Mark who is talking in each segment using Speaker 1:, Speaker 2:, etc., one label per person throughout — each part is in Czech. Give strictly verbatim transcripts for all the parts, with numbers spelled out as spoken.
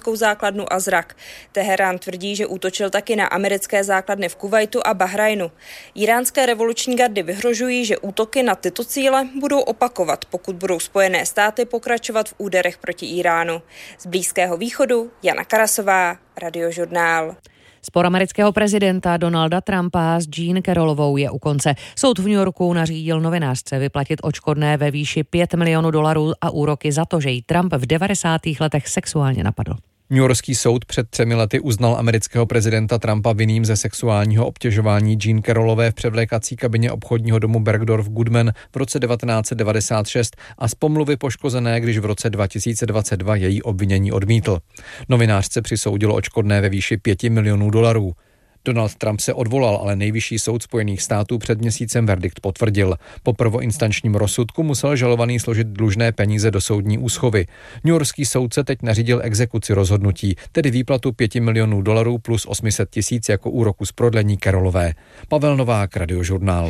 Speaker 1: iránskou základnu Azrak. Teherán tvrdí, že útočil taky na americké základny v Kuvajtu a Bahrajnu. Iránské revoluční gardy vyhrožují, že útoky na tyto cíle budou opakovat, pokud budou Spojené státy pokračovat v úderech proti Iránu. Z Blízkého východu Jana Karasová, Radiožurnál.
Speaker 2: Spor amerického prezidenta Donalda Trumpa s Jean Carrollovou je u konce. Soud v New Yorku nařídil novinářce vyplatit odškodné ve výši pět milionů dolarů a úroky za to, že jí Trump v devadesátých letech sexuálně napadl.
Speaker 3: Newyorský soud před třemi lety uznal amerického prezidenta Trumpa vinným ze sexuálního obtěžování Jean Carrollové v převlékací kabině obchodního domu Bergdorf Goodman v roce devatenáct set devadesát šest a z pomluvy poškozené, když v roce dva tisíce dvacet dva její obvinění odmítl. Novinářce přisoudilo odškodné ve výši pěti milionů dolarů. Donald Trump se odvolal, ale nejvyšší soud Spojených států před měsícem verdikt potvrdil. Po prvoinstančním rozsudku musel žalovaný složit dlužné peníze do soudní úschovy. Newyorský soudce teď nařídil exekuci rozhodnutí, tedy výplatu pěti milionů dolarů plus osm set tisíc jako úroku z prodlení Carrollové. Pavel Novák, Radiožurnál.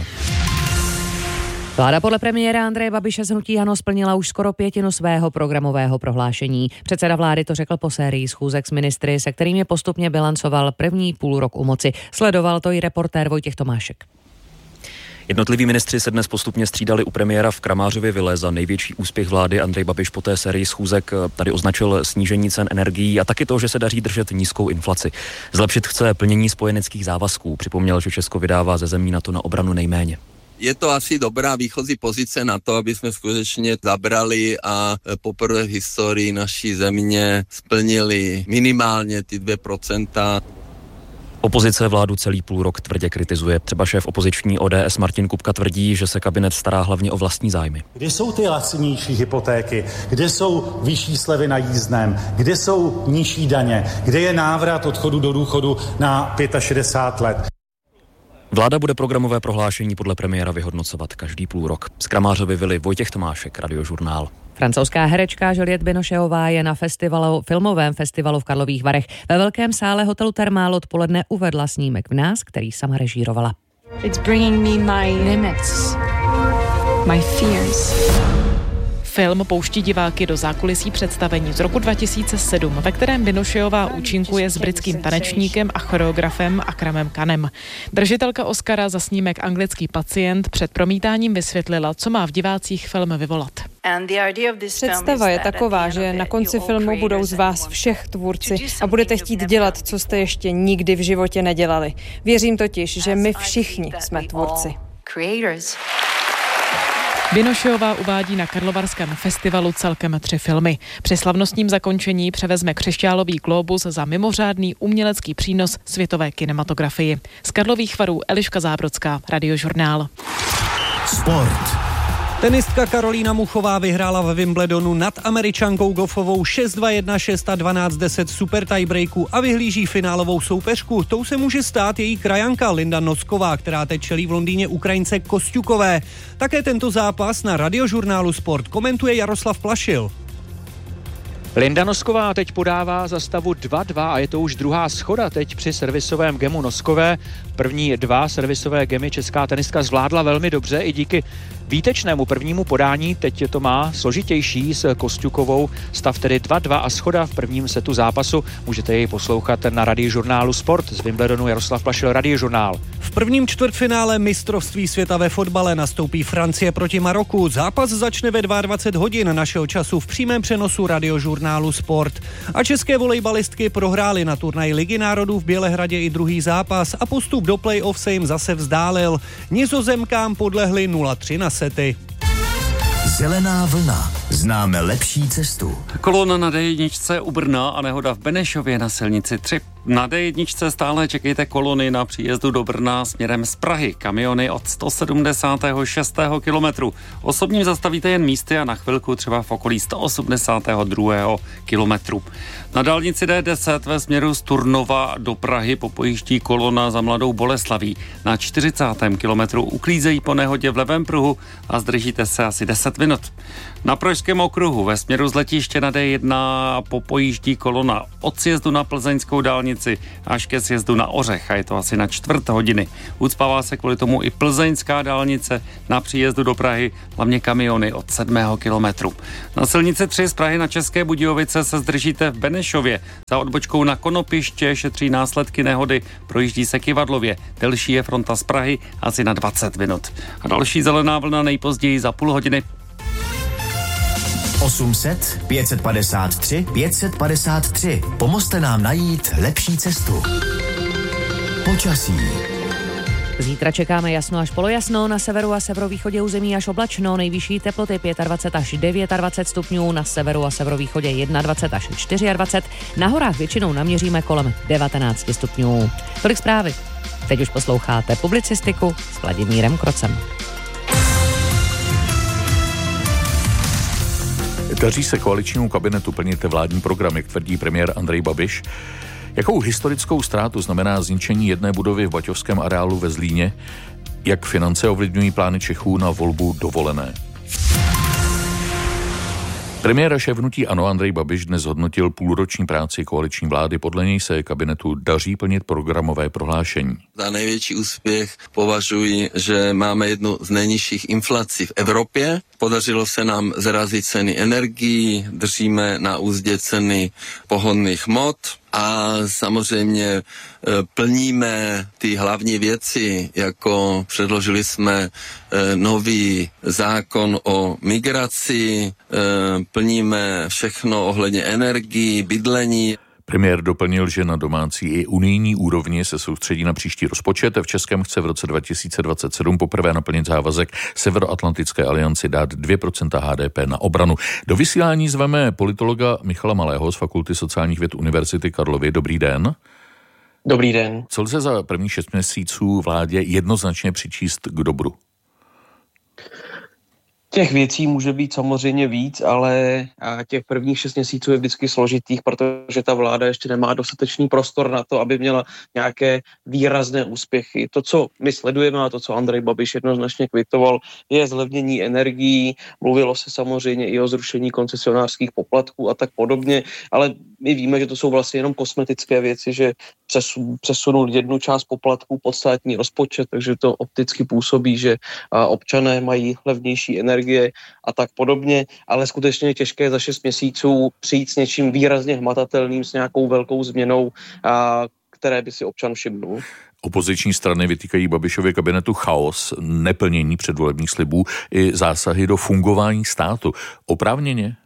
Speaker 2: Vláda podle premiéra Andreje Babiše z hnutí ANO splnila už skoro pětinu svého programového prohlášení. Předseda vlády to řekl po sérii schůzek s ministry, se kterými postupně bilancoval první půl rok u moci. Sledoval to i reportér Vojtěch Tomášek.
Speaker 4: Jednotliví ministři se dnes postupně střídali u premiéra v Kramářově vile. Za největší úspěch vlády Andrej Babiš po té sérii schůzek tady označil snížení cen energií a taky to, že se daří držet nízkou inflaci. Zlepšit chce plnění spojeneckých závazků. Připomněl, že Česko vydává ze zemí NATO na obranu nejméně.
Speaker 5: Je to asi dobrá výchozí pozice na to, aby jsme skutečně zabrali a poprvé v historii naší země splnili minimálně ty dvě procenta.
Speaker 4: Opozice vládu celý půl rok tvrdě kritizuje. Třeba šéf opoziční O D S Martin Kupka tvrdí, že se kabinet stará hlavně o vlastní zájmy.
Speaker 6: Kde jsou ty lacinější hypotéky? Kde jsou vyšší slevy na jízdném? Kde jsou nižší daně? Kde je návrat odchodu do důchodu na šedesát pět let?
Speaker 4: Vláda bude programové prohlášení podle premiéra vyhodnocovat každý půl rok. Z Kramářovy vily Vojtěch Tomášek, Radiožurnál.
Speaker 2: Francouzská herečka Juliette Binocheová je na festivalu, filmovém festivalu v Karlových Varech. Ve velkém sále hotelu Thermal odpoledne uvedla snímek v nás, který sama režírovala.
Speaker 7: It's bringing me my limits, my fears.
Speaker 8: Film pouští diváky do zákulisí představení z roku dva tisíce sedm, ve kterém Binocheová účinkuje s britským tanečníkem a choreografem Akramem Khanem. Držitelka Oscara za snímek Anglický pacient před promítáním vysvětlila, co má v divácích film vyvolat.
Speaker 9: Představa je taková, že na konci filmu budou z vás všech tvůrci a budete chtít dělat, co jste ještě nikdy v životě nedělali. Věřím totiž, že my všichni jsme tvůrci.
Speaker 8: Binocheová uvádí na Karlovarském festivalu celkem tři filmy. Při slavnostním zakončení převezme křišťálový glóbus za mimořádný umělecký přínos světové kinematografii. Z Karlových Varů Eliška Zábrodská, Radiožurnál.
Speaker 10: Sport. Tenistka Karolína Muchová vyhrála ve Wimbledonu nad Američankou Goffovou šest dva jedna, šest a dvanáct deset super tiebreaku a vyhlíží finálovou soupeřku. Tou se může stát její krajanka Linda Nosková, která teď čelí v Londýně Ukrajince Kosťukové. Také tento zápas na Radiožurnálu Sport komentuje Jaroslav Plašil.
Speaker 11: Linda Nosková teď podává za stavu dva dva a je to už druhá schoda teď při servisovém gemu Noskové. První dva servisové gemy česká tenistka zvládla velmi dobře i díky výtečnému prvnímu podání. Teď to má složitější s Kosťukovou. Stav tedy dva dva a schoda v prvním setu zápasu. Můžete jej poslouchat na Radiožurnálu Sport. Z Wimbledonu Jaroslav Plašil, Radiožurnál.
Speaker 10: V prvním čtvrtfinále mistrovství světa ve fotbale nastoupí Francie proti Maroku. Zápas začne ve dvacet dva hodin našeho času v přímém přenosu Radiožurnálu Sport. A české volejbalistky prohrály na turnaji Ligy národů v Bělehradě i druhý zápas a postup do play-off se jim zase vzdálil. Nizozemkám podlehly nula tři na sety.
Speaker 12: Zelená vlna. Známe lepší cestu.
Speaker 13: Kolona na dé jedna u Brna a nehoda v Benešově na silnici tři. Na dé jedna stále čekejte kolony na příjezdu do Brna směrem z Prahy. Kamiony od sto sedmdesátého šestého kilometru. Osobním zastavíte jen místy a na chvilku třeba v okolí sto osmdesátého druhého kilometru. Na dálnici dé deset ve směru z Turnova do Prahy popojíždí kolona za Mladou Boleslaví. Na čtyřicátém kilometru uklízejí po nehodě v levém pruhu a zdržíte se asi deset minut. Na Pražském okruhu ve směru z letiště na dé jedna popojíždí kolona od sjezdu na plzeňskou dálnici dálnici až ke sjezdu na Ořech a je to asi na čtvrt hodiny. Ucpává se kvůli tomu i plzeňská dálnice na příjezdu do Prahy, hlavně kamiony od sedmého kilometru. Na silnici tři z Prahy na České Budějovice se zdržíte v Benešově. Za odbočkou na Konopiště šetří následky nehody, projíždí se Kyvadlově. Delší je fronta z Prahy asi na dvacet minut. A další zelená vlna nejpozději za půl hodiny.
Speaker 12: osm set pět set padesát tři pět set padesát tři. Pomozte nám najít lepší cestu. Počasí.
Speaker 2: Zítra čekáme jasno až polojasno, na severu a severovýchodě území až oblačno, nejvyšší teploty dvacet pět až dvacet devět stupňů, na severu a severovýchodě dvacet jedna až dvacet čtyři, na horách většinou naměříme kolem devatenáct stupňů. Tolik zprávy. Teď už posloucháte publicistiku s Vladimírem Krocem.
Speaker 14: Daří se koaličnímu kabinetu plnit vládní program, jak tvrdí premiér Andrej Babiš. Jakou historickou ztrátu znamená zničení jedné budovy v baťovském areálu ve Zlíně? Jak finance ovlivňují plány Čechů na volbu dovolené? Premiér a šéf hnutí ANO Andrej Babiš dnes hodnotil půlroční práci koaliční vlády. Podle něj se kabinetu daří plnit programové prohlášení.
Speaker 5: Za největší úspěch považuji, že máme jednu z nejnižších inflací v Evropě. Podařilo se nám zrazit ceny energií, držíme na úzdě ceny pohonných hmot a samozřejmě plníme ty hlavní věci, jako předložili jsme nový zákon o migraci, plníme všechno ohledně energií, bydlení.
Speaker 14: Premiér doplnil, že na domácí i unijní úrovni se soustředí na příští rozpočet. V Českém chce v roce dva tisíce dvacet sedm poprvé naplnit závazek Severoatlantické alianci dát dvě procenta H D P na obranu. Do vysílání zveme politologa Michala Malého z Fakulty sociálních věd Univerzity Karlovy. Dobrý den.
Speaker 15: Dobrý den.
Speaker 14: Co lze za první šest měsíců vládě jednoznačně přičíst k dobru?
Speaker 15: Těch věcí může být samozřejmě víc, ale těch prvních šest měsíců je vždycky složitých, protože ta vláda ještě nemá dostatečný prostor na to, aby měla nějaké výrazné úspěchy. To, co my sledujeme a to, co Andrej Babiš jednoznačně kvitoval, je zlevnění energií. Mluvilo se samozřejmě i o zrušení koncesionářských poplatků a tak podobně, ale my víme, že to jsou vlastně jenom kosmetické věci, že přesunul jednu část poplatků pod státní rozpočet, takže to opticky působí, že občané mají levnější energie a tak podobně, ale skutečně je těžké za šest měsíců přijít s něčím výrazně hmatatelným, s nějakou velkou změnou, které by si občan všimnul.
Speaker 14: Opoziční strany vytýkají Babišově kabinetu chaos, neplnění předvolebních slibů i zásahy do fungování státu. Oprávněně?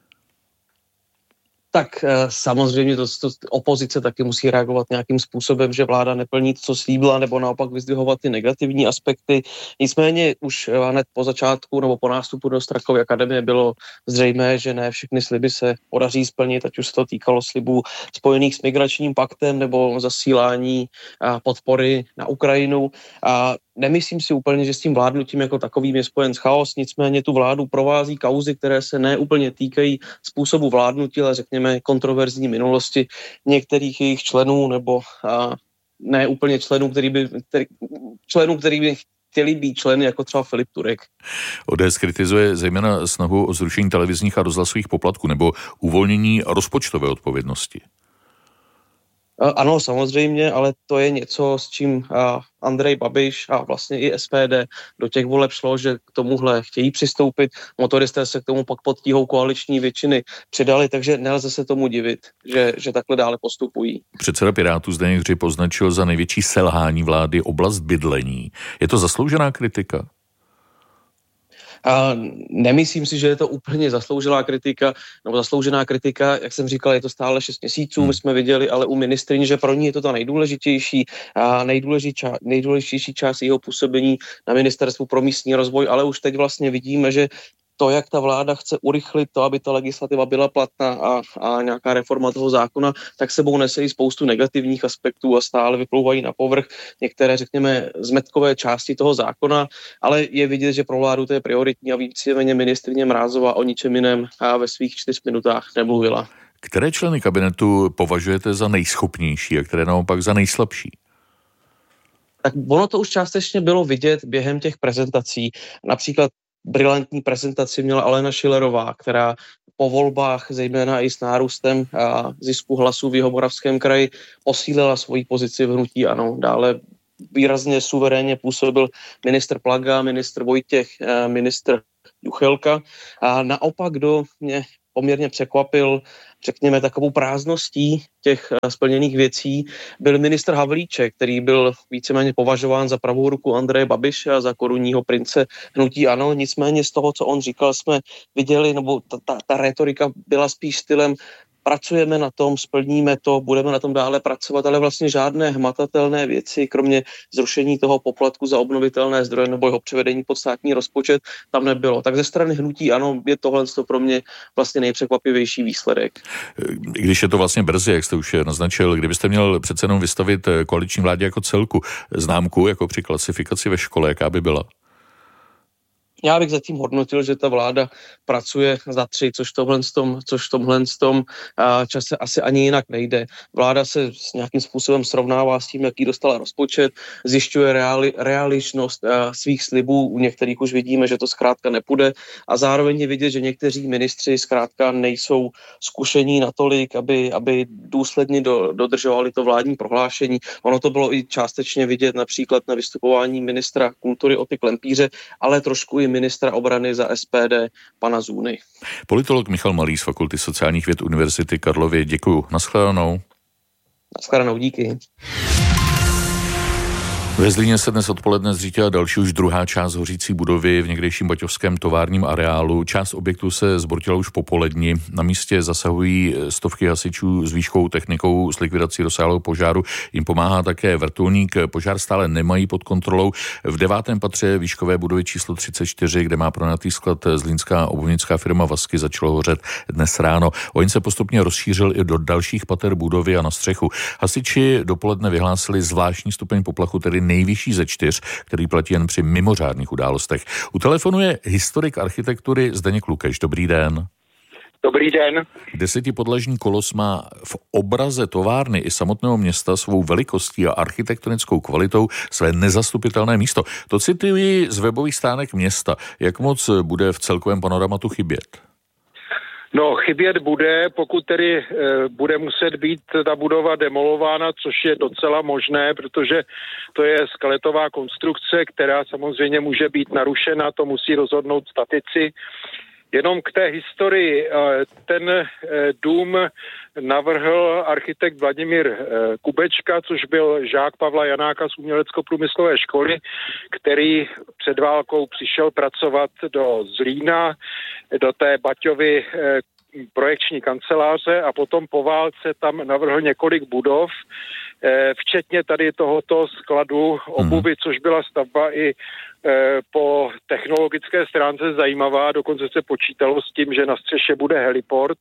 Speaker 15: Tak samozřejmě to, to opozice taky musí reagovat nějakým způsobem, že vláda neplní to, co slíbila, nebo naopak vyzdvihovat ty negativní aspekty. Nicméně už hned po začátku nebo po nástupu do Strakovy akademie bylo zřejmé, že ne všechny sliby se podaří splnit, ať už se to týkalo slibů spojených s migračním paktem nebo zasílání podpory na Ukrajinu. A nemyslím si úplně, že s tím vládnutím jako takovým je spojen chaos, nicméně tu vládu provází kauzy, které se neúplně týkají způsobu vládnutí, ale řekněme kontroverzní minulosti některých jejich členů nebo a, ne úplně členů, který by, který, členů, který by chtěli být členy, jako třeba Filip Turek.
Speaker 14: O D S kritizuje zejména snahu o zrušení televizních a rozhlasových poplatků nebo uvolnění rozpočtové odpovědnosti.
Speaker 15: Ano, samozřejmě, ale to je něco, s čím Andrej Babiš a vlastně i S P D do těch voleb šlo, že k tomuhle chtějí přistoupit. Motoristé se k tomu pak pod tíhou koaliční většiny přidali, takže nelze se tomu divit, že, že takhle dále postupují.
Speaker 14: Předseda Pirátů Zdeněk Hřib označil za největší selhání vlády oblast bydlení. Je to zasloužená kritika?
Speaker 15: A nemyslím si, že je to úplně zasloužená kritika, nebo zasloužená kritika, jak jsem říkal, je to stále šest měsíců, my jsme viděli, ale u ministryně, že pro ní je to ta nejdůležitější a nejdůležitější, nejdůležitější část jeho působení na ministerstvu pro místní rozvoj, ale už teď vlastně vidíme, že to, jak ta vláda chce urychlit to, aby ta legislativa byla platná a, a nějaká reforma toho zákona, tak sebou nese i spoustu negativních aspektů a stále vyplouvají na povrch některé, řekněme, zmetkové části toho zákona, ale je vidět, že pro vládu to je prioritní a víceméně ministryně Mrázová o ničem jiném a ve svých čtyř minutách nemluvila.
Speaker 14: Které členy kabinetu považujete za nejschopnější a které naopak za nejslabší?
Speaker 15: Tak ono to už částečně bylo vidět během těch prezentací. Například brilantní prezentaci měla Alena Schillerová, která po volbách, zejména i s nárůstem zisku hlasů v Jihomoravském kraji, posílila svoji pozici v hnutí ANO. Dále výrazně suverénně působil ministr Plaga, ministr Vojtěch, ministr Juchelka. A naopak, kdo mě poměrně překvapil, řekněme, takovou prázdností těch splněných věcí, byl ministr Havlíček, který byl víceméně považován za pravou ruku Andreje Babiše a za korunního prince hnutí ANO. Nicméně z toho, co on říkal, jsme viděli, nebo ta, ta, ta rétorika byla spíš stylem pracujeme na tom, splníme to, budeme na tom dále pracovat, ale vlastně žádné hmatatelné věci, kromě zrušení toho poplatku za obnovitelné zdroje nebo jeho převedení pod státní rozpočet, tam nebylo. Tak ze strany hnutí ANO je tohle pro mě vlastně nejpřekvapivější výsledek.
Speaker 14: Když je to vlastně brzy, jak jste už naznačil, kdybyste měl přece jenom vystavit koaliční vládě jako celku známku, jako při klasifikaci ve škole, jaká by byla?
Speaker 15: Já bych zatím hodnotil, že ta vláda pracuje za tři, což v tomhle, což v tomhle tom čase asi ani jinak nejde. Vláda se s nějakým způsobem srovnává s tím, jaký dostala rozpočet, zjišťuje reali, realičnost svých slibů, u některých už vidíme, že to zkrátka nepůjde a zároveň je vidět, že někteří ministři zkrátka nejsou zkušení natolik, aby, aby důsledně do, dodržovali to vládní prohlášení. Ono to bylo i částečně vidět například na vystupování ministra kultury Oty Klempíře, ale trošku i ministra obrany za S P D pana Zůny.
Speaker 14: Politolog Michal Malý z Fakulty sociálních věd Univerzity Karlovy. Děkuju. Naschledanou.
Speaker 15: Naschledanou, díky.
Speaker 14: Ve Zlíně se dnes odpoledne zřítila další už druhá část hořící budovy v někdejším baťovském továrním areálu. Část objektu se zbortila už popolední. Na místě zasahují stovky hasičů s výškovou technikou s likvidací rozsáhlého požáru. Jim pomáhá také vrtulník. Požár stále nemají pod kontrolou. V devátém patře výškové budovy číslo třicet čtyři, kde má pronajatý sklad zlínská obuvnická firma Vasky, začalo hořet dnes ráno. Oheň se postupně rozšířil i do dalších pater budovy a na střechu. Hasiči dopoledne vyhlásili zvláštní stupeň poplachu, tedy nejvyšší ze čtyř, který platí jen při mimořádných událostech. U telefonu je historik architektury Zdeněk Lukeš. Dobrý den.
Speaker 16: Dobrý den.
Speaker 14: Desetipodlažní kolos má v obraze továrny i samotného města svou velikostí a architektonickou kvalitou své nezastupitelné místo. To cituji z webových stránek města. Jak moc bude v celkovém panoramatu chybět?
Speaker 16: No, chybět bude, pokud tedy e, bude muset být ta budova demolována, což je docela možné, protože to je skeletová konstrukce, která samozřejmě může být narušena, to musí rozhodnout statici. Jenom k té historii, ten dům navrhl architekt Vladimír Kubečka, což byl žák Pavla Janáka z umělecko-průmyslové školy, který před válkou přišel pracovat do Zlína, do té Baťovy projekční kanceláře a potom po válce tam navrhl několik budov, včetně tady tohoto skladu obuvy, což byla stavba i po technologické stránce zajímavá, dokonce se počítalo s tím, že na střeše bude heliport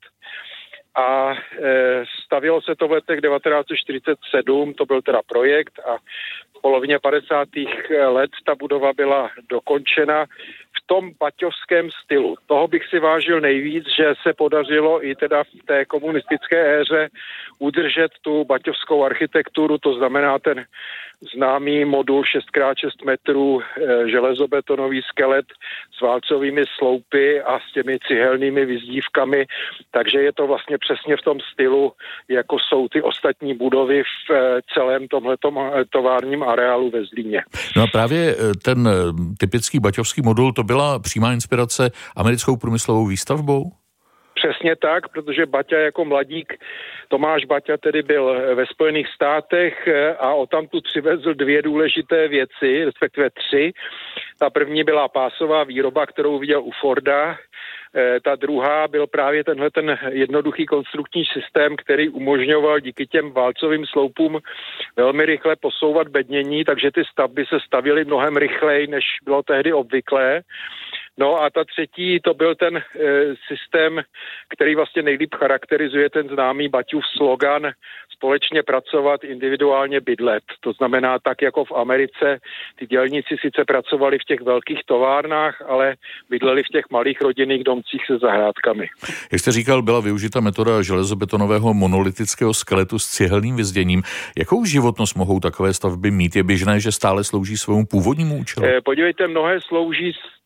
Speaker 16: a stavělo se to v letech devatenáct set čtyřicet sedm, to byl teda projekt a v polovině padesátých let ta budova byla dokončena v tom baťovském stylu. Toho bych si vážil nejvíc, že se podařilo i teda v té komunistické éře udržet tu baťovskou architekturu, to znamená ten známý modul šest krát šest metrů, e, železobetonový skelet s válcovými sloupy a s těmi cihelnými vyzdívkami, takže je to vlastně přesně v tom stylu, jako jsou ty ostatní budovy v e, celém tomhletom továrním areálu ve Zlíně.
Speaker 14: No a právě ten typický baťovský modul, to byla přímá inspirace americkou průmyslovou výstavbou?
Speaker 16: Přesně tak, protože Baťa jako mladík, Tomáš Baťa tedy byl ve Spojených státech a odtamtud přivezl dvě důležité věci, respektive tři. Ta první byla pásová výroba, kterou viděl u Forda. Ta druhá byl právě tenhle ten jednoduchý konstrukční systém, který umožňoval díky těm válcovým sloupům velmi rychle posouvat bednění, takže ty stavby se stavěly mnohem rychleji, než bylo tehdy obvyklé. No a ta třetí, to byl ten e, systém, který vlastně nejlíp charakterizuje ten známý Baťův slogan společně pracovat, individuálně bydlet. To znamená tak, jako v Americe ty dělníci sice pracovali v těch velkých továrnách, ale bydleli v těch malých rodinných domcích se zahrádkami.
Speaker 14: Jak jste říkal, byla využita metoda železobetonového monolitického skeletu s cihelným vyzděním. Jakou životnost mohou takové stavby mít? Je běžné, že stále slouží svému původnímu účelu?
Speaker 16: E, podívejte, mnohé slouží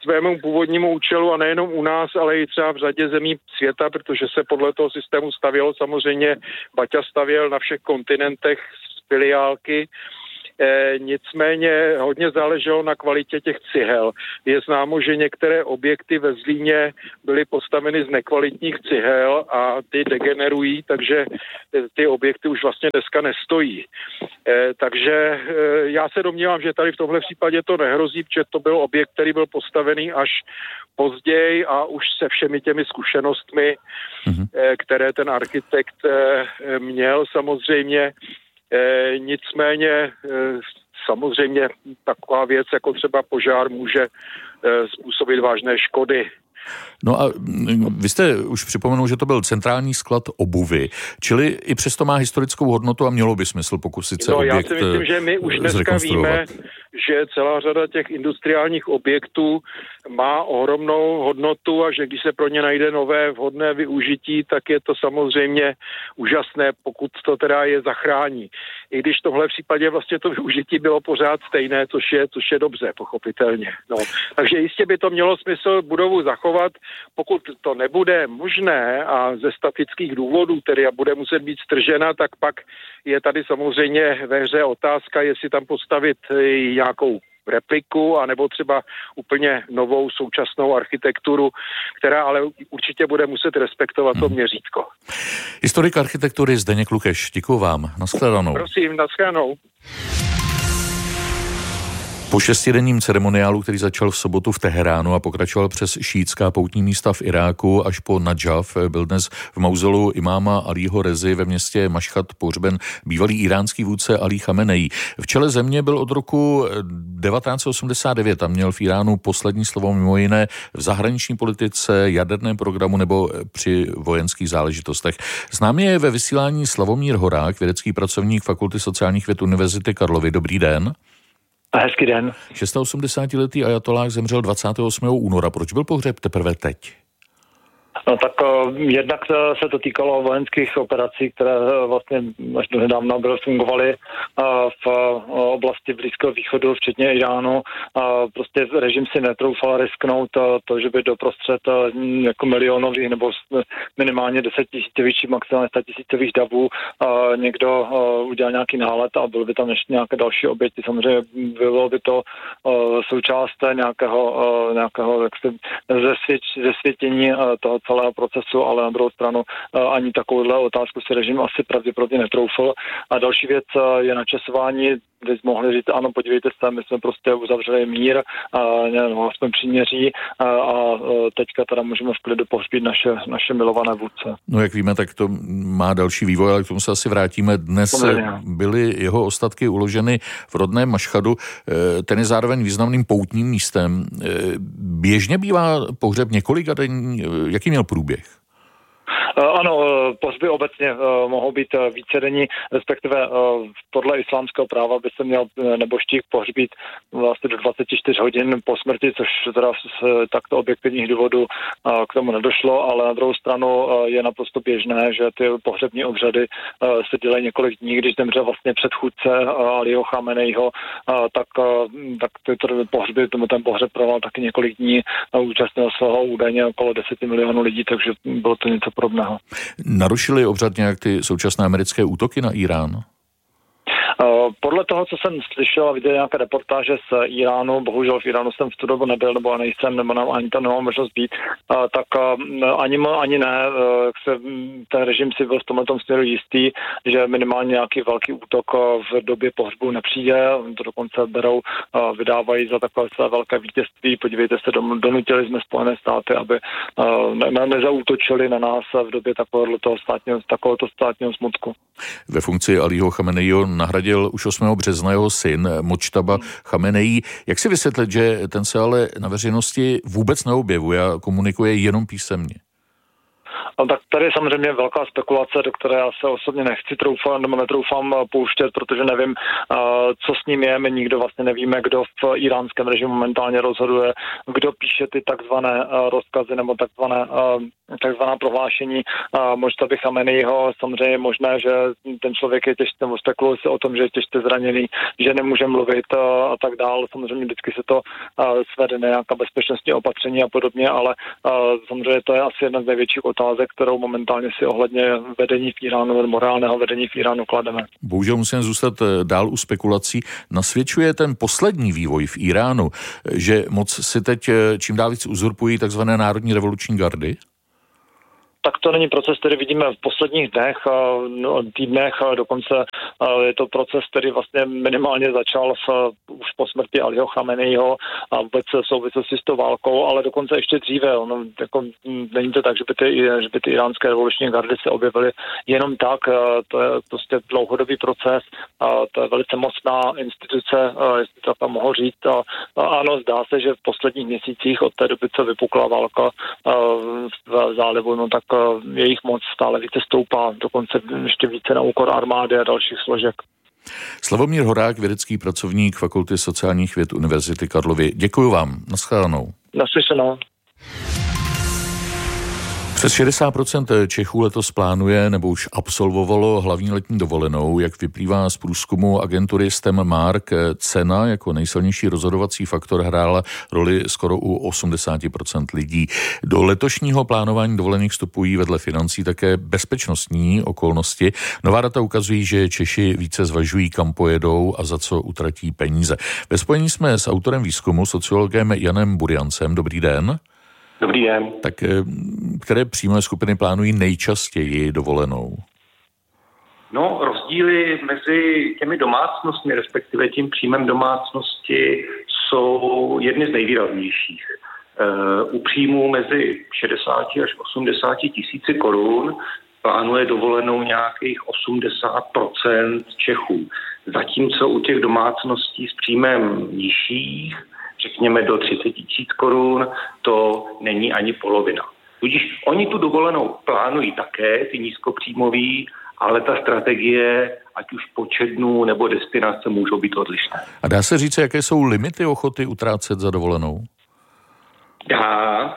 Speaker 16: svému původnímu účelu a nejenom u nás, ale i třeba v řadě zemí světa, protože se podle toho systému stavělo samozřejmě, Baťa stavěl na všech kontinentech filiálky. E, nicméně hodně záleželo na kvalitě těch cihel. Je známo, že některé objekty ve Zlíně byly postaveny z nekvalitních cihel a ty degenerují, takže ty objekty už vlastně dneska nestojí. E, takže e, já se domnívám, že tady v tomhle případě to nehrozí, protože to byl objekt, který byl postavený až později a už se všemi těmi zkušenostmi, mm-hmm. e, které ten architekt e, měl samozřejmě. E, nicméně e, samozřejmě taková věc jako třeba požár může e, způsobit vážné škody.
Speaker 14: No a vy jste už připomenul, že to byl centrální sklad obuvy, čili i přesto má historickou hodnotu a mělo by smysl pokusit se
Speaker 16: no,
Speaker 14: objekt
Speaker 16: zrekonstruovat. Já si myslím, že my už dneska víme, že celá řada těch industriálních objektů má ohromnou hodnotu a že když se pro ně najde nové vhodné využití, tak je to samozřejmě úžasné, pokud to teda je zachrání. I když v tomhle případě vlastně to využití bylo pořád stejné, což je, což je dobře, pochopitelně. No. Takže jistě by to mělo smysl budovu zachovat, pokud to nebude možné a ze statických důvodů, tedy a bude muset být stržena, tak pak je tady samozřejmě ve hře otázka, jestli tam postavit nějakou repliku, anebo třeba úplně novou současnou architekturu, která ale určitě bude muset respektovat to měřítko.
Speaker 14: Historik architektury Zdeněk Lukeš, děkuju vám. Naschledanou.
Speaker 16: Prosím, naschledanou.
Speaker 14: Po šestidenním ceremoniálu, který začal v sobotu v Teheránu a pokračoval přes šíitská poutní místa v Iráku až po Nadžaf, byl dnes v mauzoleu imáma Alího Rezy ve městě Mašhad pohřben bývalý iránský vůdce Alí Chamenei. V čele země byl od roku devatenáct set osmdesát devět a měl v Iránu poslední slovo mimo jiné v zahraniční politice, jaderném programu nebo při vojenských záležitostech. Známý je ve vysílání Slavomír Horák, vědecký pracovník Fakulty sociálních věd Univerzity Karlovy. Dobrý den.
Speaker 17: A hezký den.
Speaker 14: osmdesátiletý ajatolách zemřel dvacátého osmého února. Proč byl pohřeb teprve teď?
Speaker 17: No tak uh, jednak se to týkalo vojenských operací, které uh, vlastně až do nedávna byly fungovaly uh, v uh, oblasti Blízkého východu, včetně Iránu. Uh, prostě režim si netroufal risknout uh, to, že by doprostřed uh, jako milionových nebo minimálně desetitisícových, maximálně statisícových davů uh, někdo uh, udělal nějaký nálet a byl by tam ještě nějaké další oběti. Samozřejmě bylo by to uh, součást nějakého, uh, nějakého zesvět, zesvětění uh, toho celého procesu, ale na druhou stranu ani takovouhle otázku si režim asi pravděpodobně netroufl. A další věc je načasování, kde mohli říct, ano, podívejte se, my jsme prostě uzavřeli mír, a, no, aspoň příměří a, a teďka teda můžeme v klidu pohřbít naše, naše milované vůdce.
Speaker 14: No jak víme, tak to má další vývoj, ale k tomu se asi vrátíme. Dnes Poměrně. Byly jeho ostatky uloženy v rodném Mašhadu. Ten je zároveň významným poutním místem. Běžně bývá pohřeb několika denní. Jaký měl průběh?
Speaker 17: Ano, pohřby obecně mohou být vícedenní, respektive podle islámského práva by se měl nebožtík pohřbít vlastně do dvacet čtyři hodin po smrti, což teda z takto objektivních důvodů k tomu nedošlo, ale na druhou stranu je naprosto běžné, že ty pohřební obřady se dělají několik dní, když zemřel vlastně předchůdce Alího Chameneiho, tak, tak ty pohřby, tomu ten pohřeb trval taky několik dní, účastnilo se ho údajně okolo deset milionů lidí, takže bylo to něco podobného.
Speaker 14: Narušily obřad nějak ty současné americké útoky na Irán?
Speaker 17: Podle toho, co jsem slyšel a viděl nějaké reportáže z Iránu, bohužel v Iránu jsem v tu dobu nebyl, nebo nejsem, nebo nám ani tam nemám možnost být, tak ani, ani ne, jak se ten režim si byl v tomto směru jistý, že minimálně nějaký velký útok v době pohřbu nepřijde, to dokonce berou, vydávají za takové své velké vítězství. Podívejte se, donutili jsme Spojené státy, aby ne, nezaútočili na nás v době takového státního, takovéhoto státního smutku.
Speaker 14: Ve funkci Alího Chameneiho nahradil už osmého března jeho syn Močtaba Chamenei. Jak si vysvětlit, že ten se ale na veřejnosti vůbec neobjevuje a komunikuje jenom písemně?
Speaker 17: No tak tady je samozřejmě velká spekulace, do které já se osobně nechci troufat, nebo netroufám pouštět, protože nevím, co s ním je. My nikdo vlastně nevíme, kdo v iránském režimu momentálně rozhoduje, kdo píše ty takzvané rozkazy nebo takzvané, takzvaná prohlášení. Možná Chameneiho, samozřejmě je možné, že ten člověk je těžce, spekuluje se o tom, že je těžce zraněný, že nemůže mluvit a tak dále. Samozřejmě vždycky se to svede nějaká bezpečnostní opatření a podobně, ale samozřejmě to je asi jedna z největších otázek, kterou momentálně si ohledně vedení v Iránu, morálného vedení v Iránu klademe.
Speaker 14: Bohužel musím zůstat dál u spekulací. Nasvědčuje ten poslední vývoj v Iránu, že moc si teď čím dál víc uzurpují takzvané národní revoluční gardy?
Speaker 17: Tak to není proces, který vidíme v posledních dnech, no, týdnech, dokonce je to proces, který vlastně minimálně začal v, už po smrti Aliho Chameneiho a vůbec v souvislosti s tou válkou, ale dokonce ještě dříve. No, jako, není to tak, že by, ty, že by ty iránské revoluční gardy se objevily jenom tak, to je prostě dlouhodobý proces, to je velice mocná instituce, jestli to tam mohu říct. A, a ano, zdá se, že v posledních měsících od té doby, co vypukla válka v zálivu, no tak jejich moc stále více stoupá, dokonce ještě více na úkor armády a dalších složek.
Speaker 14: Slavomír Horák, vědecký pracovník Fakulty sociálních věd Univerzity Karlovy. Děkuji vám. Naschledanou.
Speaker 17: Naslyšenou.
Speaker 14: Přes šedesát procent Čechů letos plánuje nebo už absolvovalo hlavní letní dovolenou, jak vyplývá z průzkumu agentury STEM-Mark. Cena jako nejsilnější rozhodovací faktor hrála roli skoro u osmdesát procent lidí. Do letošního plánování dovolených vstupují vedle financí také bezpečnostní okolnosti. Nová data ukazují, že Češi více zvažují, kam pojedou a za co utratí peníze. Ve spojení jsme s autorem výzkumu, sociologem Janem Buriancem. Dobrý den.
Speaker 18: Dobrý den.
Speaker 14: Tak které příjmové skupiny plánují nejčastěji dovolenou?
Speaker 18: No, rozdíly mezi těmi domácnostmi, respektive tím příjmem domácnosti, jsou jedny z nejvýraznějších. U příjmů mezi šedesát až osmdesát tisíci korun plánuje dovolenou nějakých osmdesát procent Čechů. Zatímco u těch domácností s příjmem nižších, řekněme do třicet tisíc korun, to není ani polovina. Tudíž oni tu dovolenou plánují také, ty nízkopříjmoví, ale ta strategie, ať už počet dnů nebo destinace, můžou být odlišné.
Speaker 14: A dá se říct, jaké jsou limity ochoty utrácet za dovolenou?
Speaker 18: Dá.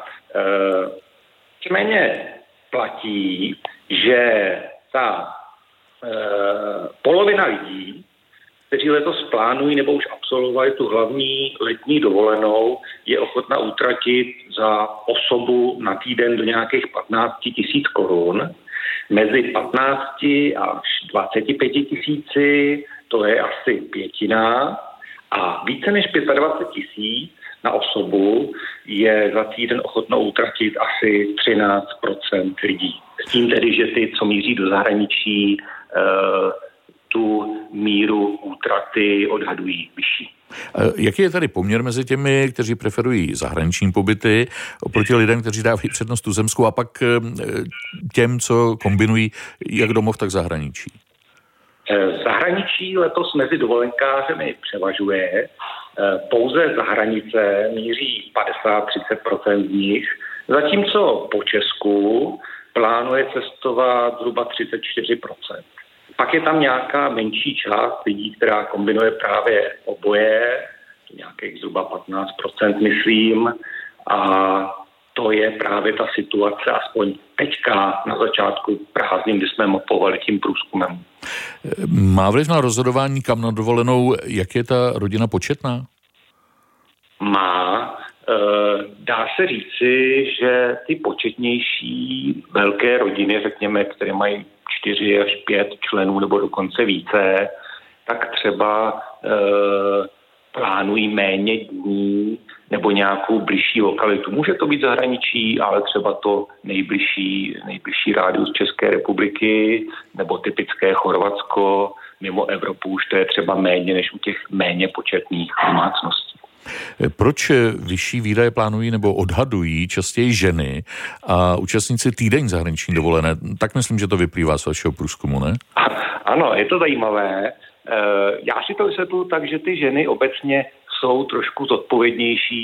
Speaker 18: Nicméně e, platí, že ta e, polovina lidí, kteří letos plánují nebo už absolvovali tu hlavní letní dovolenou, je ochotna utratit za osobu na týden do nějakých patnáct tisíc korun. Mezi patnácti až dvaceti pěti tisíci to je asi pětina a více než dvacet pět tisíc na osobu je za týden ochotno utratit asi třináct procent lidí. S tím tedy, že ty, co míří do zahraničí, uh, tu míru útraty odhadují vyšší.
Speaker 14: Jaký je tady poměr mezi těmi, kteří preferují zahraniční pobyty, oproti lidem, kteří dávají přednost tuzemskou, a pak těm, co kombinují jak domov, tak zahraničí?
Speaker 18: Zahraničí letos mezi dovolenkářemi převažuje. Pouze za hranice míří padesát až třicet procent z nich, zatímco po Česku plánuje cestovat zhruba třicet čtyři procent. Pak je tam nějaká menší část lidí, která kombinuje právě oboje, nějakých zhruba patnáct procent myslím, a to je právě ta situace, aspoň teďka na začátku prázdnin, kdy jsme mapovali tím průzkumem.
Speaker 14: Má vliv na rozhodování, kam na dovolenou, jak je ta rodina početná?
Speaker 18: Má. Dá se říci, že ty početnější velké rodiny, řekněme, které mají čtyři až pět členů nebo dokonce více, tak třeba e, plánují méně dní nebo nějakou bližší lokalitu. Může to být zahraničí, ale třeba to nejbližší, nejbližší rádius České republiky nebo typické Chorvatsko, mimo Evropu už to je třeba méně než u těch méně početných domácností.
Speaker 14: Proč vyšší výdaje plánují nebo odhadují častěji ženy a účastníci týden zahraniční dovolené? Tak myslím, že to vyplývá z vašeho průzkumu, ne?
Speaker 18: Ano, je to zajímavé. Já si to vysvětluji tak, že ty ženy obecně jsou trošku zodpovědnější,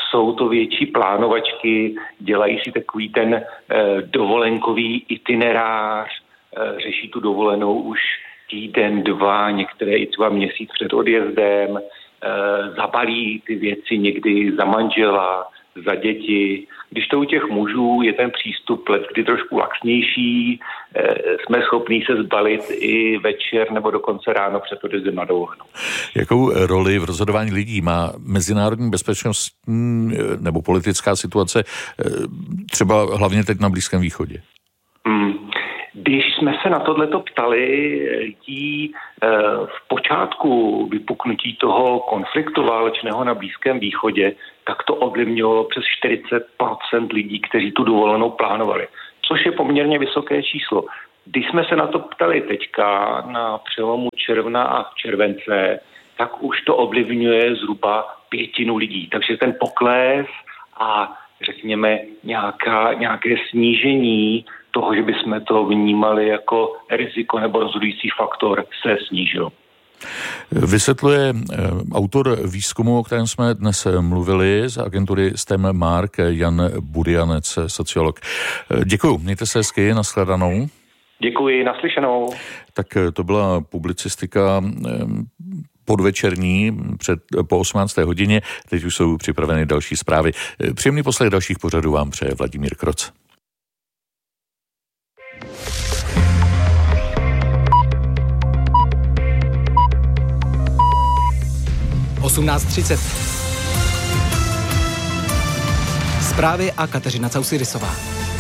Speaker 18: jsou to větší plánovačky, dělají si takový ten e, dovolenkový itinerář, e, řeší tu dovolenou už týden, dva, některé i třeba měsíc před odjezdem, e, zabalí ty věci někdy za manžela, za děti. Když to u těch mužů je ten přístup letkdy trošku laxnější, e, jsme schopní se zbalit i večer nebo dokonce ráno před odjezdem na dovolenou.
Speaker 14: Jakou roli v rozhodování lidí má mezinárodní bezpečnost nebo politická situace třeba hlavně teď na Blízkém východě?
Speaker 18: Hmm. Když jsme se na tohleto ptali lidí v počátku vypuknutí toho konfliktu válečného na Blízkém východě, tak to ovlivnilo přes čtyřicet procent lidí, kteří tu dovolenou plánovali, což je poměrně vysoké číslo. Když jsme se na to ptali teďka na přelomu června a července, tak už to ovlivňuje zhruba pětinu lidí. Takže ten pokles a řekněme nějaká, nějaké snížení toho, že bychom to vnímali jako riziko nebo rozhodující faktor, se snížilo.
Speaker 14: Vysvětluje autor výzkumu, o kterém jsme dnes mluvili z agentury STEM Mark, Jan Budianec, sociolog. Děkuju, mějte se hezky, nashledanou.
Speaker 18: Děkuji, naslyšenou.
Speaker 14: Tak to byla publicistika podvečerní před, po osmnácté hodině. Teď už jsou připraveny další zprávy. Příjemný poslech dalších pořadů vám přeje Vladimír Kroc.
Speaker 19: osmnáct třicet. Zprávy a Kateřina Causirisová.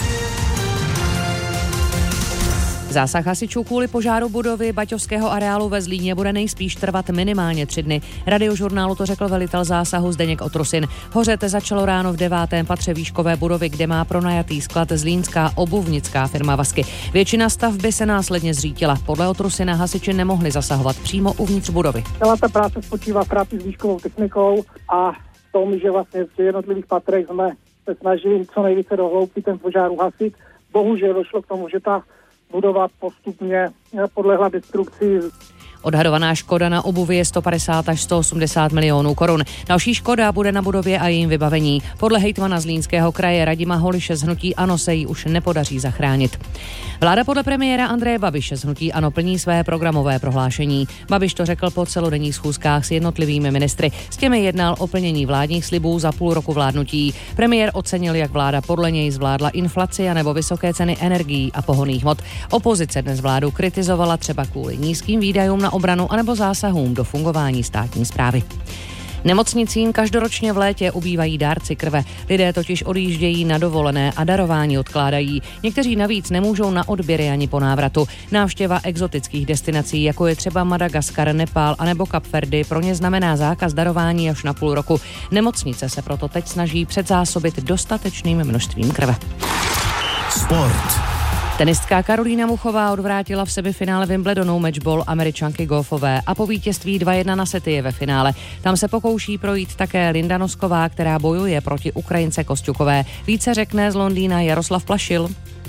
Speaker 2: Zásah hasičů kvůli požáru budovy baťovského areálu ve Zlíně bude nejspíš trvat minimálně tři dny. Radiožurnálu to řekl velitel zásahu Zdeněk Otrusin. Hořet začalo ráno v devátém patře výškové budovy, kde má pronajatý sklad zlínská obuvnická firma Vasky. Většina stavby se následně zřítila. Podle Otrusina hasiči nemohli zasahovat přímo uvnitř budovy.
Speaker 20: Celá ta práce spočívá v práci s výškovou technikou a v tom, že vlastně v jednotlivých patrech jsme se snažili co nejvíce do hloubky ten požár uhasit. Bohužel došlo k tomu, že ta budova postupně podlehla destrukci.
Speaker 2: Odhadovaná škoda na obuvi je sto padesát až sto osmdesát milionů korun. Další škoda bude na budově a jejím vybavení. Podle hejtmana Zlínského kraje Radima Holiše z hnutí ANO se jí už nepodaří zachránit. Vláda podle premiéra Andreje Babiše z hnutí ANO plní své programové prohlášení. Babiš to řekl po celodenních schůzkách s jednotlivými ministry. S těmi jednal o plnění vládních slibů za půl roku vládnutí. Premiér ocenil, jak vláda podle něj zvládla inflaci a nebo vysoké ceny energií a pohonných hmot. Opozice dnes vládu kritizovala třeba kvůli nízkým výdajům na obranu anebo zásahům do fungování státní správy. Nemocnicím každoročně v létě ubývají dárci krve. Lidé totiž odjíždějí na dovolené a darování odkládají. Někteří navíc nemůžou na odběry ani po návratu. Návštěva exotických destinací, jako je třeba Madagaskar, Nepál anebo Kapverdy, pro ně znamená zákaz darování až na půl roku. Nemocnice se proto teď snaží předzásobit dostatečným množstvím krve.
Speaker 12: Sport.
Speaker 2: Tenistka Karolína Muchová odvrátila v semifinále Wimbledonu matchball Američanky Gauffové a po vítězství dva jedna na sety je ve finále. Tam se pokouší projít také Linda Nosková, která bojuje proti Ukrajince Kosťukové. Více řekne z Londýna Jaroslav Plašil.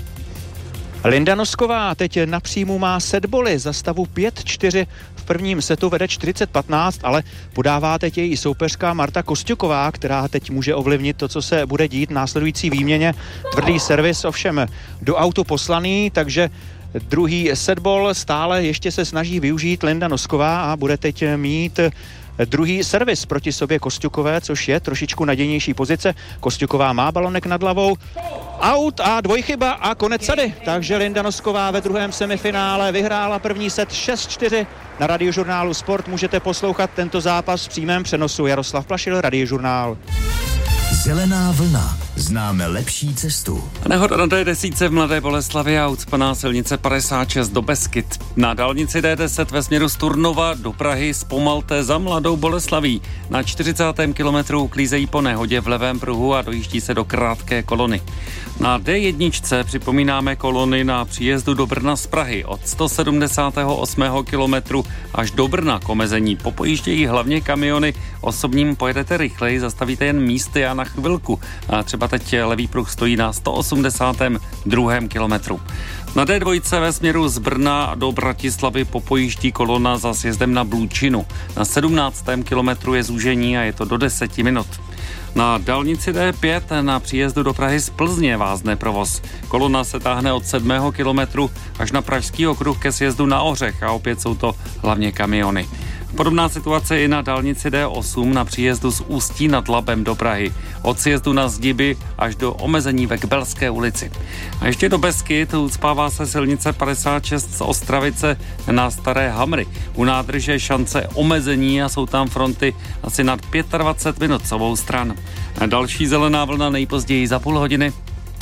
Speaker 11: Linda Nosková teď na příjmu má setboly za stavu pět čtyři. V prvním setu vede čtyřicet patnáct, ale podává teď její soupeřka Marta Kosťuková, která teď může ovlivnit to, co se bude dít v následující výměně. Tvrdý servis ovšem do autu poslaný, takže druhý setball stále ještě se snaží využít Linda Nosková a bude teď mít druhý servis proti sobě Kosťukové, což je trošičku nadějnější pozice. Kosťuková má balonek nad hlavou. Out a dvojchyba a konec sady. Takže Linda Nosková ve druhém semifinále vyhrála první set šest čtyři. Na Radiožurnálu Sport můžete poslouchat tento zápas v přímém přenosu. Jaroslav Plašil, Radiožurnál.
Speaker 12: Zelená vlna. Známe lepší cestu.
Speaker 13: Nehoda na D deset v Mladé Boleslavi a ucpaná silnice padesát šest do Beskyt. Na dálnici D deset ve směru z Turnova do Prahy zpomalte za Mladou Boleslaví. Na čtyřicátém kilometru uklízejí po nehodě v levém pruhu a dojíždí se do krátké kolony. Na D jedna připomínáme kolony na příjezdu do Brna z Prahy od sto sedmdesátého osmého kilometru až do Brna k omezení. Popojíždějí hlavně kamiony, osobním pojedete rychleji, zastavíte jen místy a na chvilku. A třeba teď levý pruh stojí na sto osmdesátém druhém kilometru. Na D dva ve směru z Brna do Bratislavy popojíždí kolona za sjezdem na Blučinu. Na sedmnáctém kilometru je zúžení a je to do deseti minut. Na dálnici D pět na příjezdu do Prahy z Plzně vázne provoz. Kolona se táhne od sedmého kilometru až na Pražský okruh ke sjezdu na Ořech a opět jsou to hlavně kamiony. Podobná situace i na dálnici D osm na příjezdu z Ústí nad Labem do Prahy. Od sjezdu na Zdiby až do omezení ve Kbelské ulici. A ještě do Beskyd ucpává se silnice padesát šest z Ostravice na Staré Hamry. U nádrže Šance omezení a jsou tam fronty asi nad dvacet pět minut z obou stran. A další zelená vlna nejpozději za půl hodiny.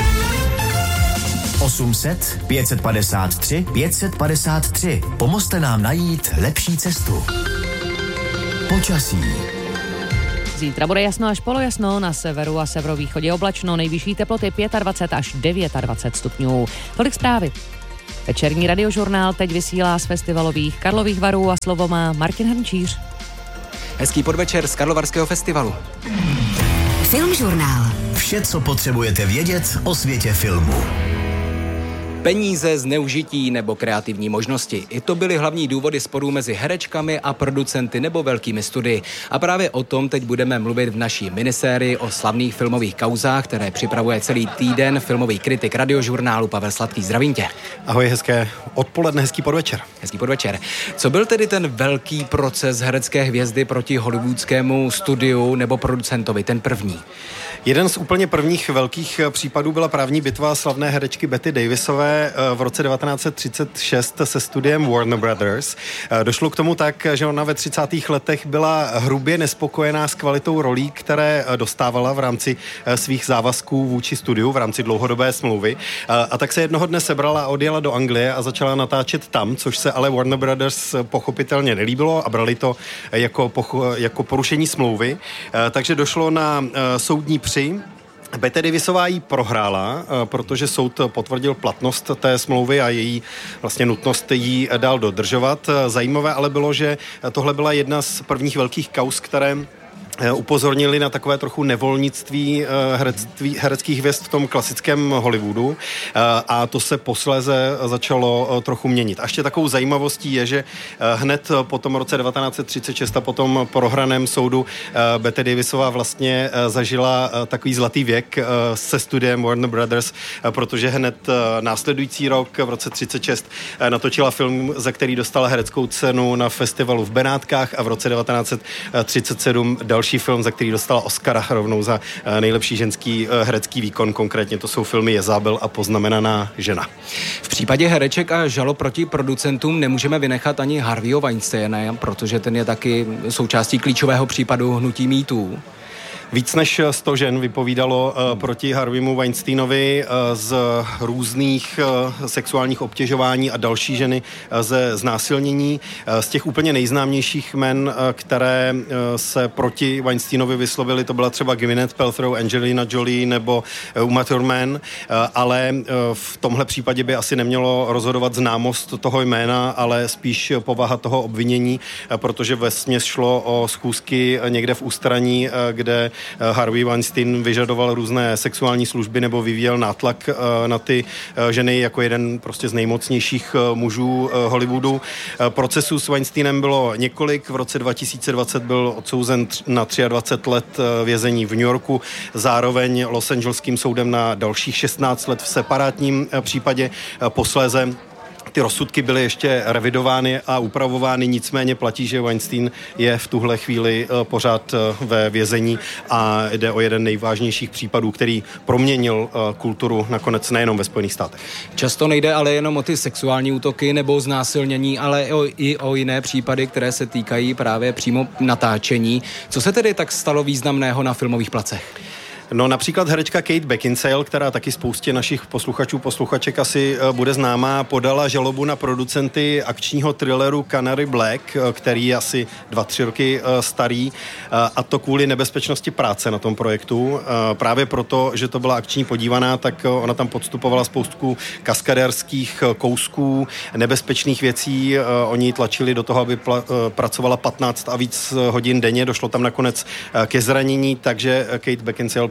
Speaker 12: osm set, pět set padesát tři, pět set padesát tři. Pomozte nám najít lepší cestu. Počasí.
Speaker 2: Zítra bude jasno až polojasno, na severu a severovýchodě oblačno, nejvyšší teploty dvacet pět až dvacet devět stupňů. Tolik zprávy. Večerní radiožurnál teď vysílá z festivalových Karlových Varů a slovo má Martin Hrnčíř.
Speaker 19: Hezký podvečer z Karlovarského festivalu.
Speaker 12: Filmžurnál. Vše, co potřebujete vědět o světě filmu.
Speaker 19: Peníze, zneužití nebo kreativní možnosti. I to byly hlavní důvody sporů mezi herečkami a producenty nebo velkými studii. A právě o tom teď budeme mluvit v naší minisérii o slavných filmových kauzách, které připravuje celý týden filmový kritik radiožurnálu Pavel Sladký. Zdravím tě.
Speaker 21: Ahoj, hezké odpoledne, hezký podvečer.
Speaker 19: Hezký podvečer. Co byl tedy ten velký proces herecké hvězdy proti hollywoodskému studiu nebo producentovi, ten první?
Speaker 21: Jeden z úplně prvních velkých případů byla právní bitva slavné herečky Betty Davisové v roce devatenáct set třicet šest se studiem Warner Brothers. Došlo k tomu tak, že ona ve třicátých letech byla hrubě nespokojená s kvalitou rolí, které dostávala v rámci svých závazků vůči studiu, v rámci dlouhodobé smlouvy. A tak se jednoho dne sebrala a odjela do Anglie a začala natáčet tam, což se ale Warner Brothers pochopitelně nelíbilo a brali to jako, pocho- jako porušení smlouvy. Takže došlo na soudní při. Betty Davisová jí prohrála, protože soud potvrdil platnost té smlouvy a její vlastně nutnost jí dál dodržovat. Zajímavé ale bylo, že tohle byla jedna z prvních velkých kauz, které upozornili na takové trochu nevolnictví herectví, hereckých hvězd v tom klasickém Hollywoodu a to se posléze začalo trochu měnit. A ještě takovou zajímavostí je, že hned po tom roce devatenáct set třicet šest a po tom prohraném soudu Betty Davisová vlastně zažila takový zlatý věk se studiem Warner Brothers, protože hned následující rok v roce třicet šest natočila film, za který dostala hereckou cenu na festivalu v Benátkách a v roce devatenáct set třicet sedm další film, za který dostala Oscara rovnou za nejlepší ženský herecký výkon, konkrétně to jsou filmy Jezábel a Poznamenaná žena.
Speaker 19: V případě hereček a žalob proti producentům nemůžeme vynechat ani Harveyho Weinsteina, protože ten je taky součástí klíčového případu hnutí Me Too.
Speaker 21: Víc než sto žen vypovídalo uh, proti Harveymu Weinsteinovi uh, z různých uh, sexuálních obtěžování a další ženy uh, ze znásilnění. Uh, z těch úplně nejznámějších men, uh, které uh, se proti Weinsteinovi vyslovili, to byla třeba Gwyneth Paltrow, Angelina Jolie nebo uh, Uma Thurman, uh, ale uh, v tomhle případě by asi nemělo rozhodovat známost toho jména, ale spíš povaha toho obvinění, uh, protože vesměs šlo o schůzky někde v ústraní, uh, kde Harvey Weinstein vyžadoval různé sexuální služby nebo vyvíjel nátlak na ty ženy jako jeden prostě z nejmocnějších mužů Hollywoodu. Procesů s Weinsteinem bylo několik. V roce dva tisíce dvacet byl odsouzen na dvacet tři let vězení v New Yorku, zároveň Los Angeleským soudem na dalších šestnáct let v separátním případě. Posléze ty rozsudky byly ještě revidovány a upravovány, nicméně platí, že Weinstein je v tuhle chvíli pořád ve vězení a jde o jeden nejvážnějších případů, který proměnil kulturu nakonec nejenom ve Spojených státech.
Speaker 19: Často nejde ale jenom o ty sexuální útoky nebo znásilnění, ale i o jiné případy, které se týkají právě přímo natáčení. Co se tedy tak stalo významného na filmových placech?
Speaker 21: No například herečka Kate Beckinsale, která taky spoustě našich posluchačů, posluchaček asi bude známá, podala žalobu na producenty akčního thrilleru Canary Black, který je asi dva, tři roky starý, a to kvůli nebezpečnosti práce na tom projektu. Právě proto, že to byla akční podívaná, tak ona tam podstupovala spoustu kaskadérských kousků, nebezpečných věcí. Oni ji tlačili do toho, aby pla- pracovala patnáct a víc hodin denně. Došlo tam nakonec ke zranění, takže Kate Beckinsale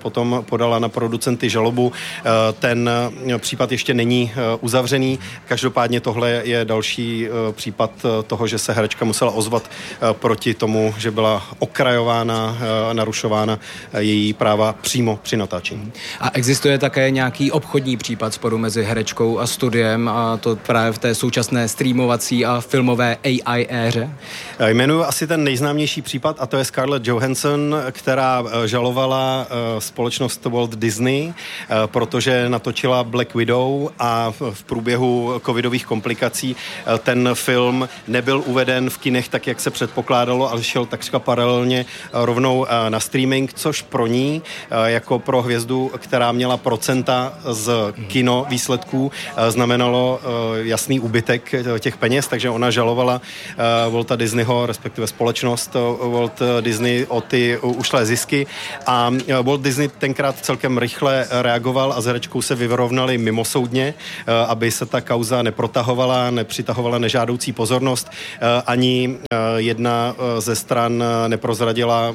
Speaker 21: potom podala na producenty žalobu. Ten případ ještě není uzavřený. Každopádně tohle je další případ toho, že se herečka musela ozvat proti tomu, že byla okrajována, narušována její práva přímo při natáčení.
Speaker 19: A existuje také nějaký obchodní případ sporu mezi herečkou a studiem, a to právě v té současné streamovací a filmové A I éře?
Speaker 21: Jmenuji asi ten nejznámější případ, a to je Scarlett Johansson, která žalovala společnost Walt Disney, protože natočila Black Widow a v průběhu covidových komplikací ten film nebyl uveden v kinech tak, jak se předpokládalo, ale šel takřka paralelně rovnou na streaming, což pro ní, jako pro hvězdu, která měla procenta z kino výsledků, znamenalo jasný úbytek těch peněz, takže ona žalovala Walta Disneyho, respektive společnost Walt Disney o ty ušlé zisky a Walt Disney tenkrát celkem rychle reagoval a s herečkou se vyrovnali mimosoudně, aby se ta kauza neprotahovala, nepřitahovala nežádoucí pozornost. Ani jedna ze stran neprozradila,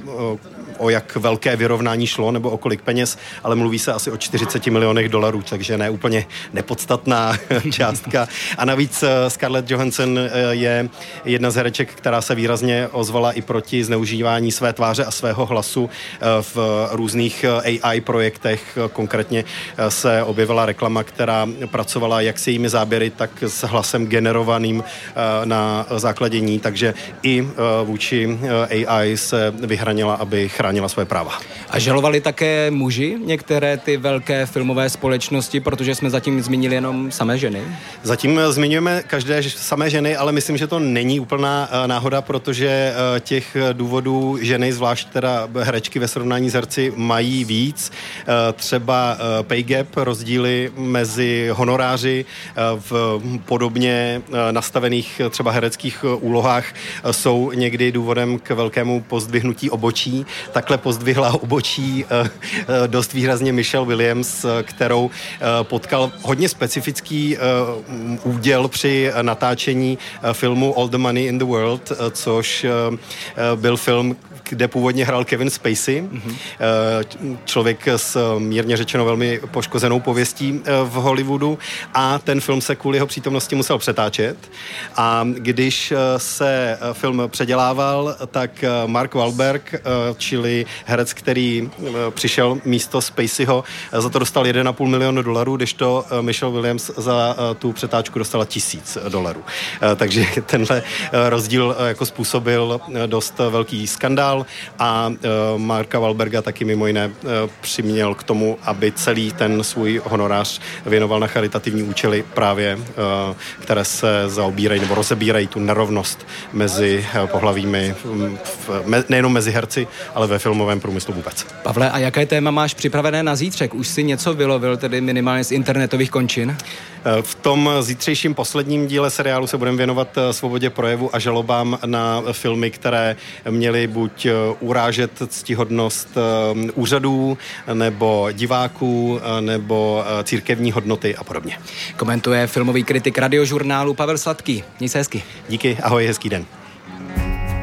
Speaker 21: o jak velké vyrovnání šlo nebo o kolik peněz, ale mluví se asi o čtyřicet milionech dolarů, takže ne úplně nepodstatná částka. A navíc Scarlett Johansson je jedna z hereček, která se výrazně ozvala i proti zneužívání své tváře a svého hlasu v různých A I projektech. Konkrétně se objevila reklama, která pracovala jak s jejími záběry, tak s hlasem generovaným na základě ní, takže i vůči A I se vyhranila, aby chránila své práva.
Speaker 19: A žalovali také muži některé ty velké filmové společnosti, protože jsme zatím zmínili jenom samé ženy?
Speaker 21: Zatím zmiňujeme každé samé ženy, ale myslím, že to není úplná náhoda, protože těch důvodů ženy, zvlášť teda herečky ve srovnání s herci, mají víc. Třeba pay gap, rozdíly mezi honoráři v podobně nastavených třeba hereckých úlohách jsou někdy důvodem k velkému pozdvihnutí obočí. Takhle pozdvihla obočí dost výrazně Michelle Williams, kterou potkal hodně specifický úděl při natáčení filmu All the Money in the World, což byl film, kde původně hrál Kevin Spacey, mm-hmm. člověk s mírně řečeno velmi poškozenou pověstí v Hollywoodu, a ten film se kvůli jeho přítomnosti musel přetáčet. A když se film předělával, tak Mark Wahlberg, čili herec, který přišel místo Spaceyho, za to dostal jeden a půl milionu dolarů, kdežto Michelle Williams za tu přetáčku dostala tisíc dolarů. Takže tenhle rozdíl jako způsobil dost velký skandál a uh, Marka Wahlberga taky mimo jiné uh, přiměl k tomu, aby celý ten svůj honorář věnoval na charitativní účely právě, uh, které se zaobírají nebo rozebírají tu nerovnost mezi uh, pohlavími, um, v, me, nejenom mezi herci, ale ve filmovém průmyslu vůbec.
Speaker 19: Pavle, a jaké téma máš připravené na zítřek? Už si něco vylovil, tedy minimálně z internetových končin?
Speaker 21: Uh, v tom zítřejším posledním díle seriálu se budeme věnovat uh, svobodě projevu a žalobám na filmy, které měly buď urážet ctihodnost úřadů, nebo diváků, nebo církevní hodnoty a podobně.
Speaker 19: Komentuje filmový kritik Radiožurnálu Pavel Sladký. Měj se hezky.
Speaker 21: Díky, ahoj, hezký den.